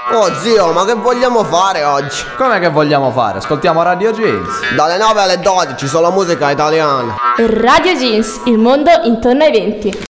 Oh zio, ma che vogliamo fare oggi? Com'è che vogliamo fare? Ascoltiamo Radio Jeans. Dalle 9 alle 12 solo musica italiana. Radio Jeans, il mondo intorno ai 20.